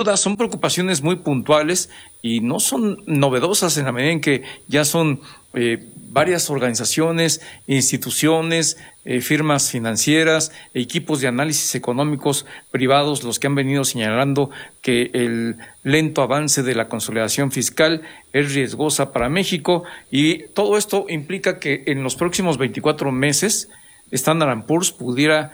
duda, son preocupaciones muy puntuales y no son novedosas en la medida en que ya son varias organizaciones, instituciones, firmas financieras, equipos de análisis económicos privados los que han venido señalando que el lento avance de la consolidación fiscal es riesgosa para México, y todo esto implica que en los próximos 24 meses Standard & Poor's pudiera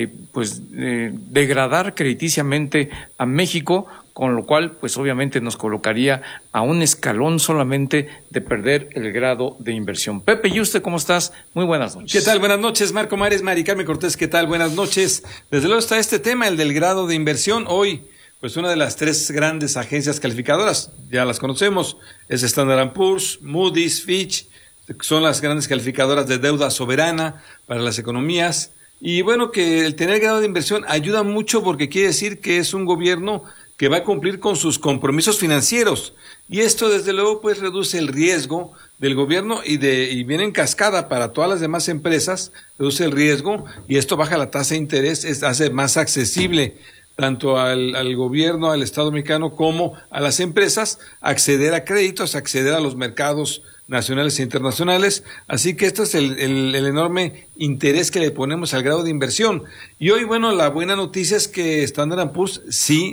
degradar crediticiamente a México, con lo cual pues obviamente nos colocaría a un escalón solamente de perder el grado de inversión. Pepe, ¿y usted cómo estás? Muy buenas noches. ¿Qué tal? Buenas noches, Marco Mares, Mari Carmen Cortés, ¿qué tal? Buenas noches. Desde luego está este tema, el del grado de inversión. Hoy, pues una de las tres grandes agencias calificadoras, ya las conocemos, es Standard & Poor's, Moody's, Fitch, son las grandes calificadoras de deuda soberana para las economías. Y bueno, que el tener grado de inversión ayuda mucho porque quiere decir que es un gobierno que va a cumplir con sus compromisos financieros. Y esto, desde luego, pues reduce el riesgo del gobierno y viene en cascada para todas las demás empresas, reduce el riesgo y esto baja la tasa de interés, hace más accesible tanto al gobierno, al Estado mexicano, como a las empresas acceder a créditos, acceder a los mercados nacionales e internacionales. Así que esto es el enorme interés que le ponemos al grado de inversión. Y hoy, bueno, la buena noticia es que Standard & Poor's sí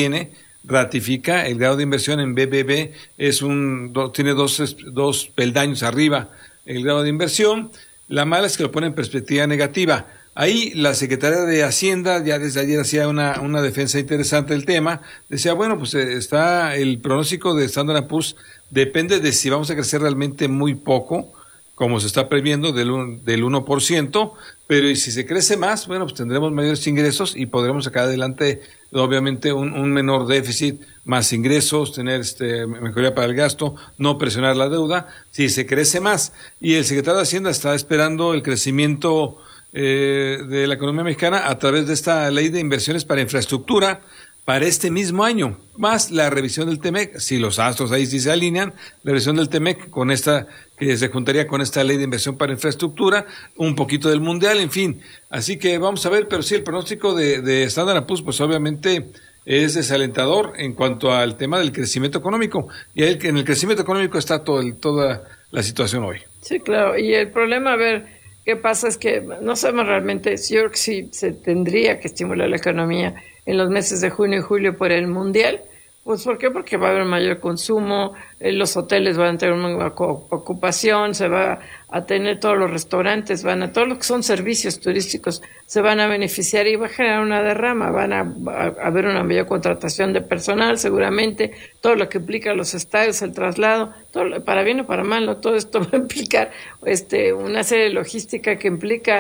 ratifica el grado de inversión en BBB, tiene dos peldaños arriba el grado de inversión. La mala es que lo pone en perspectiva negativa. Ahí la Secretaría de Hacienda ya desde ayer hacía una defensa interesante del tema. Decía, bueno, pues está el pronóstico de Standard & Poor's, depende de si vamos a crecer realmente muy poco, como se está previendo, del 1%, pero y si se crece más, bueno, pues tendremos mayores ingresos y podremos sacar adelante, obviamente, un menor déficit, más ingresos, tener mejoría para el gasto, no presionar la deuda, si se crece más. Y el secretario de Hacienda está esperando el crecimiento de la economía mexicana a través de esta ley de inversiones para infraestructura para este mismo año, más la revisión del TEMEC, si los astros ahí sí se alinean, la revisión del TEMEC con que se juntaría con esta ley de inversión para infraestructura, un poquito del mundial, en fin. Así que vamos a ver, pero sí, el pronóstico de Standard & Poor's, pues obviamente es desalentador en cuanto al tema del crecimiento económico, y en el crecimiento económico está toda la situación hoy. Sí, claro, y el problema, a ver, ¿qué pasa? Es que no sabemos realmente, yo creo que sí se tendría que estimular la economía en los meses de junio y julio por el mundial. Pues ¿por qué? Porque va a haber mayor consumo, los hoteles van a tener una ocupación, se va a tener todos los restaurantes, todos los que son servicios turísticos se van a beneficiar y va a generar una derrama, van a haber una mayor contratación de personal seguramente, todo lo que implica los estadios, el traslado, todo, para bien o para mal, ¿no? Todo esto va a implicar una serie de logística que implica,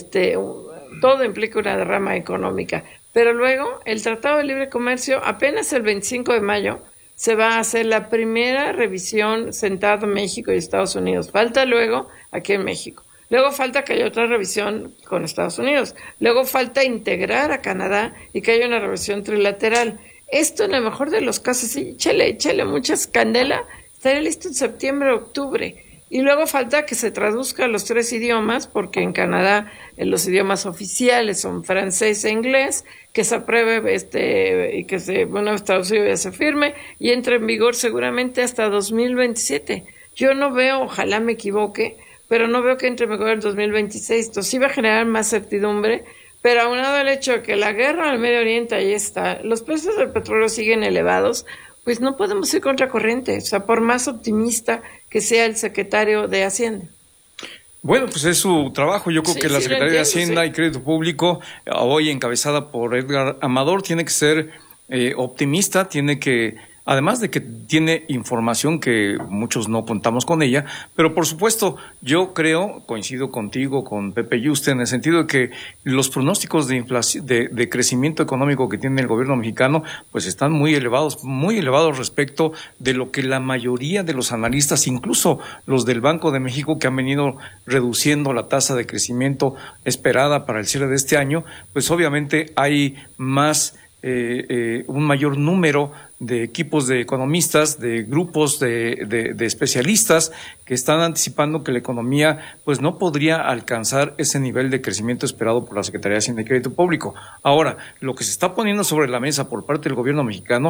todo implica una derrama económica. Pero luego, el Tratado de Libre Comercio, apenas el 25 de mayo, se va a hacer la primera revisión sentado México y Estados Unidos. Falta luego aquí en México. Luego falta que haya otra revisión con Estados Unidos. Luego falta integrar a Canadá y que haya una revisión trilateral. Esto, en el mejor de los casos, sí, échale muchas candela, estaría listo en septiembre, octubre. Y luego falta que se traduzca a los 3 idiomas, porque en Canadá los idiomas oficiales son francés e inglés, que se apruebe y que una vez traducido ya se firme y entre en vigor seguramente hasta 2027. Yo no veo, ojalá me equivoque, pero no veo que entre en vigor en 2026. Esto sí va a generar más certidumbre, pero aunado al hecho de que la guerra en el Medio Oriente ahí está, los precios del petróleo siguen elevados, pues no podemos ir contracorriente, o sea, por más optimista que sea el secretario de Hacienda. Bueno, pues es su trabajo. Yo creo que la Secretaría de Hacienda y Crédito Público, hoy encabezada por Edgar Amador, tiene que ser optimista, tiene que, además de que tiene información que muchos no contamos con ella, pero por supuesto yo creo, coincido contigo, con Pepe Yuste, en el sentido de que los pronósticos de inflación, de crecimiento económico que tiene el gobierno mexicano, pues están muy elevados respecto de lo que la mayoría de los analistas, incluso los del Banco de México, que han venido reduciendo la tasa de crecimiento esperada para el cierre de este año, pues obviamente hay un mayor número de equipos de economistas, de grupos de especialistas que están anticipando que la economía pues no podría alcanzar ese nivel de crecimiento esperado por la Secretaría de Hacienda y Crédito Público. Ahora, lo que se está poniendo sobre la mesa por parte del gobierno mexicano